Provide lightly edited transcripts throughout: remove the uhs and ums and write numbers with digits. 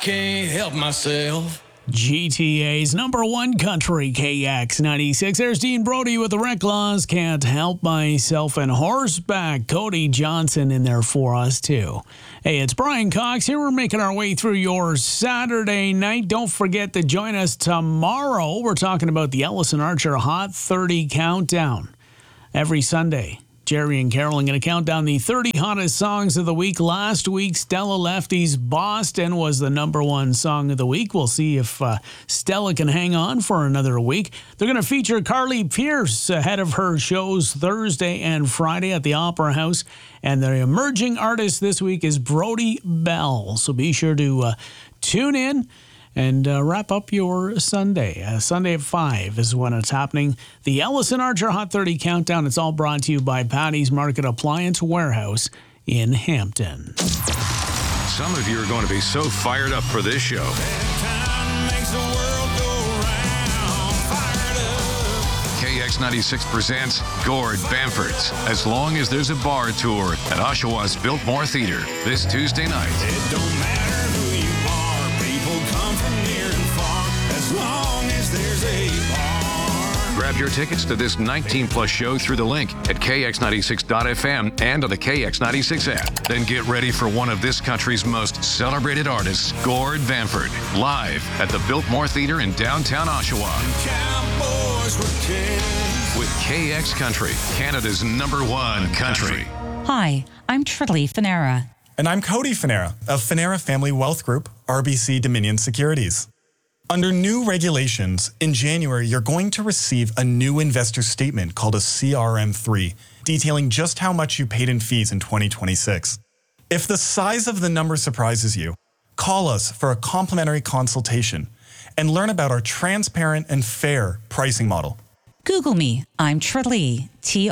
Can't help myself. GTA's number one country, KX96. There's Dean Brody with the Reclaws. Can't help myself. And horseback, Cody Johnson in there for us, too. Hey, it's Brian Cox here. We're making our way through your Saturday night. Don't forget to join us tomorrow. We're talking about the Ellison Archer Hot 30 Countdown. Every Sunday, Jerry and Carolyn going to count down the 30 hottest songs of the week. Last week, Stella Lefty's Boston was the number one song of the week. We'll see if Stella can hang on for another week. They're going to feature Carly Pearce ahead of her shows Thursday and Friday at the Opera House. And the emerging artist this week is Brody Bell. So be sure to tune in and wrap up your Sunday. Sunday at 5 is when it's happening. The Ellison Archer Hot 30 Countdown. It's all brought to you by Patty's Market Appliance Warehouse in Hampton. Some of you are going to be so fired up for this show. KX96 presents Gord Bamford's As Long as There's a Bar Tour at Oshawa's Biltmore Theatre this Tuesday night. It don't matter who you are. People come from near and far. As long as there's a bar. Grab your tickets to this 19-plus show through the link at kx96.fm and on the KX96 app. Then get ready for one of this country's most celebrated artists, Gord Bamford, live at the Biltmore Theatre in downtown Oshawa. Cowboys were kings. With KX Country, Canada's number one country. Hi, I'm Trilly Finera. And I'm Cody Finera of Finera Family Wealth Group, RBC Dominion Securities. Under new regulations, in January, you're going to receive a new investor statement called a CRM3, detailing just how much you paid in fees in 2026. If the size of the number surprises you, call us for a complimentary consultation and learn about our transparent and fair pricing model. Google me. I'm Trilly,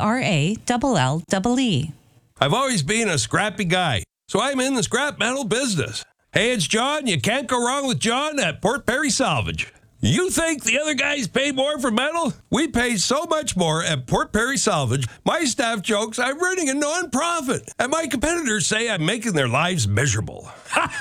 Trallee. I've always been a scrappy guy, so I'm in the scrap metal business. Hey, it's John. You can't go wrong with John at Port Perry Salvage. You think the other guys pay more for metal? We pay so much more at Port Perry Salvage. My staff jokes I'm running a non-profit, and my competitors say I'm making their lives miserable.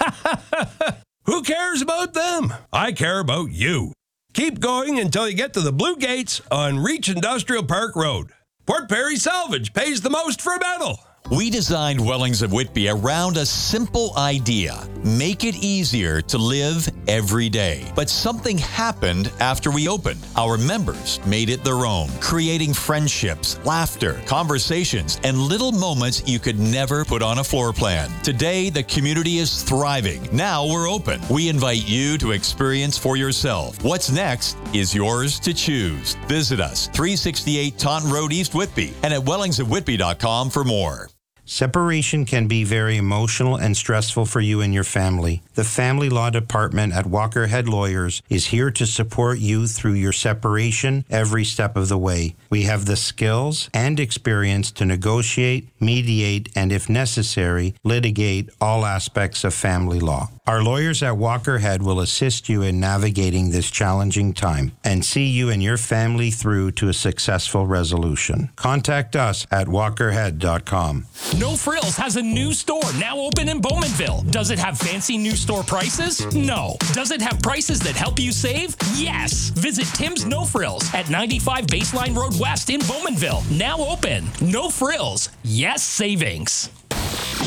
Who cares about them? I care about you. Keep going until you get to the Blue Gates on Reach Industrial Park Road. Port Perry Salvage pays the most for metal. We designed Wellings of Whitby around a simple idea. Make it easier to live every day. But something happened after we opened. Our members made it their own, creating friendships, laughter, conversations, and little moments you could never put on a floor plan. Today, the community is thriving. Now we're open. We invite you to experience for yourself. What's next is yours to choose. Visit us, 368 Taunton Road, East Whitby, and at wellingsofwhitby.com for more. Separation can be very emotional and stressful for you and your family. The Family Law Department at Walker Head Lawyers is here to support you through your separation every step of the way. We have the skills and experience to negotiate, mediate, and if necessary, litigate all aspects of family law. Our lawyers at Walker Head will assist you in navigating this challenging time and see you and your family through to a successful resolution. Contact us at walkerhead.com. No Frills has a new store now open in Bowmanville. Does it have fancy new store prices? No. Does it have prices that help you save? Yes. Visit Tim's No Frills at 95 Baseline Road West in Bowmanville. Now open. No Frills. Yes savings.